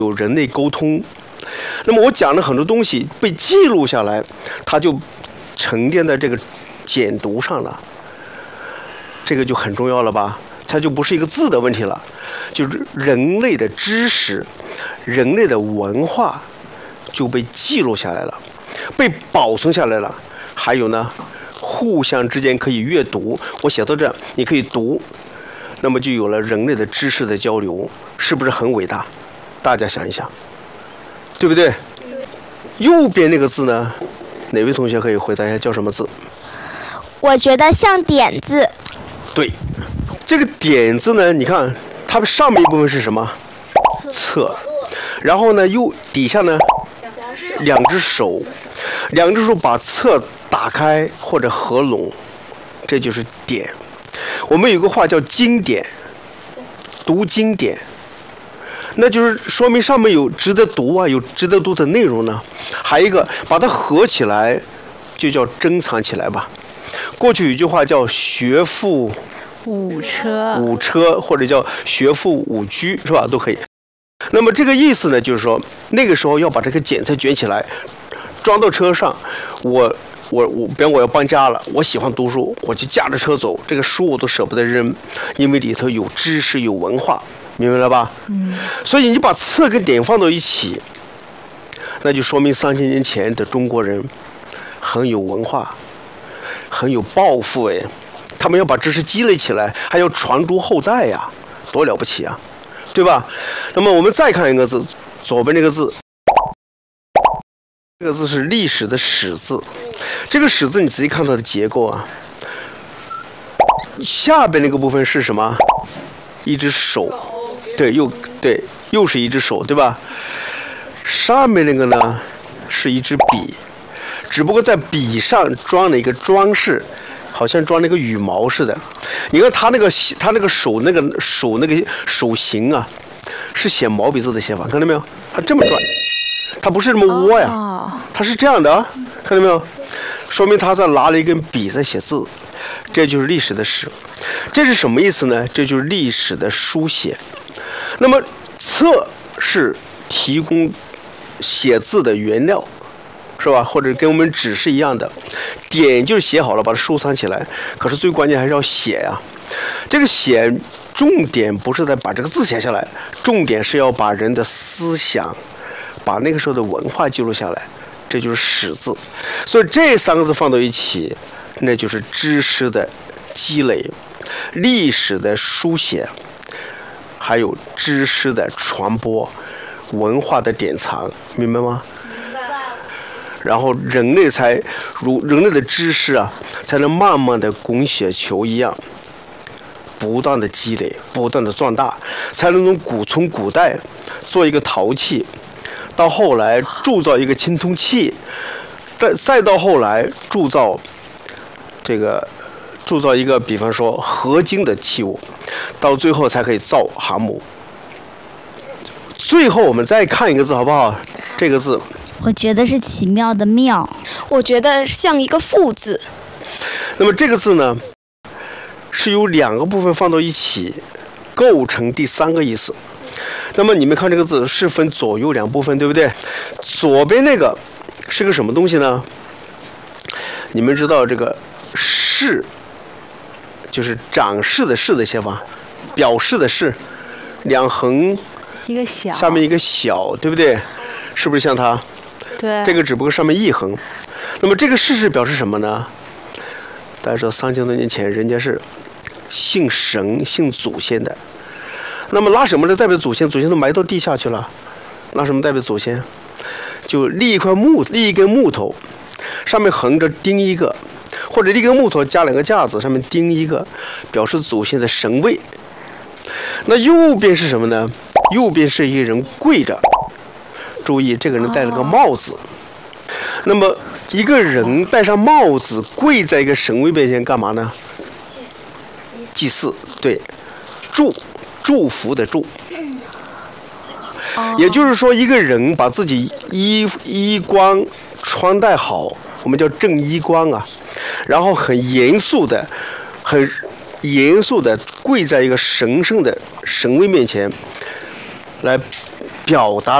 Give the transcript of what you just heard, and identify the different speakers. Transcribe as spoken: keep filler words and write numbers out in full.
Speaker 1: 有人类沟通。那么我讲的很多东西被记录下来，它就沉淀在这个简读上了，这个就很重要了吧？它就不是一个字的问题了，就是人类的知识、人类的文化就被记录下来了，被保存下来了。还有呢，互相之间可以阅读，我写到这，你可以读，那么就有了人类的知识的交流，是不是很伟大？大家想一想，对不对？右边那个字呢，哪位同学可以回答一下叫什么字？
Speaker 2: 我觉得像点字。对，
Speaker 1: 这个点字呢，你看它上面一部分是什么？侧。然后呢，右底下呢，两只手，两只手把侧打开或者合拢，这就是点。我们有个话叫经典，读经典，那就是说明上面有值得读啊，有值得读的内容呢。还有一个把它合起来，就叫珍藏起来吧。过去有一句话叫学富
Speaker 3: 五车，
Speaker 1: 五车或者叫学富五车，是吧？都可以。那么这个意思呢，就是说那个时候要把这个剪裁卷起来，装到车上。我我我，比方我要搬家了，我喜欢读书，我就驾着车走，这个书我都舍不得扔，因为里头有知识有文化，明白了吧？嗯。所以你把侧跟点放到一起，那就说明三千年前的中国人很有文化，很有抱负哎，他们要把知识积累起来，还要传诸后代呀，多了不起啊，对吧？那么我们再看一个字，左边那个字，这个字是历史的史字。这个史字你仔细看它的结构啊，下边那个部分是什么？一只手，对，又对，又是一只手，对吧？上面那个呢是一支笔，只不过在笔上装了一个装饰，好像装了一个羽毛似的。你看他那个他那个手那个手那个手型啊，是写毛笔字的写法，看到没有？他这么转，他不是这么窝呀，他是这样的啊，看到没有？说明他在拿了一根笔在写字，这就是历史的史。这是什么意思呢？这就是历史的书写。那么册是提供写字的原料，是吧？或者跟我们纸是一样的。点就是写好了，把它收藏起来。可是最关键还是要写呀、啊。这个写重点不是在把这个字写下来，重点是要把人的思想，把那个时候的文化记录下来。这就是史字。所以这三个字放到一起，那就是知识的积累、历史的书写，还有知识的传播、文化的典藏，明白吗？明白。然后人类才如人类的知识啊，才能慢慢的滚雪球一样，不断的积累，不断的壮大，才能从古从古代做一个陶器，到后来铸造一个青铜器，再再到后来铸造这个铸造一个比方说合金的器物，到最后才可以造航母。最后我们再看一个字好不好？这个字
Speaker 2: 我觉得是奇妙的妙，
Speaker 4: 我觉得像一个富字。
Speaker 1: 那么这个字呢，是由两个部分放到一起构成第三个意思。那么你们看这个字是分左右两部分，对不对？左边那个是个什么东西呢？你们知道这个示，就是展示的示的写法，表示的示，两横
Speaker 3: 一个小，
Speaker 1: 下面一个小，对不对？是不是像它？
Speaker 3: 对。
Speaker 1: 这个只不过上面一横。那么这个示是表示什么呢？大家知道三千多年前人家是信神信祖先的。那么拿什么来代表祖先？祖先都埋到地下去了，拿什么代表祖先？就立一块木，立一根木头，上面横着钉一个，或者立根木头加两个架子，上面钉一个，表示祖先的神位。那右边是什么呢？右边是一个人跪着，注意这个人戴了个帽子。那么一个人戴上帽子跪在一个神位面前干嘛呢？祭祀，对，祝。祝福的祝，也就是说，一个人把自己衣衣冠穿戴好，我们叫正衣冠啊，然后很严肃的、很严肃的跪在一个神圣的神位面前，来表达